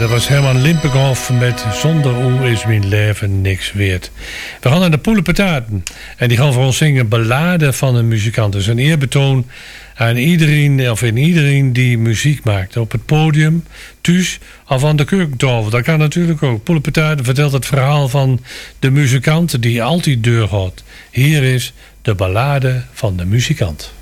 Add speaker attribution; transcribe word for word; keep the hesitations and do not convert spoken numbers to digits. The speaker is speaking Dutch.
Speaker 1: dat was Herman Limpenhoff met Zonder u is mijn leven niks weert. We gaan naar de Poelenpataten. En die gaan voor ons zingen Ballade van een muzikant. Dus een eerbetoon aan iedereen, of in iedereen die muziek maakt. Op het podium, thuis of aan de keukentafel. Dat kan natuurlijk ook. Poelenpataten vertelt het verhaal van de muzikant die altijd deur gaat. Hier is de Ballade van de muzikant.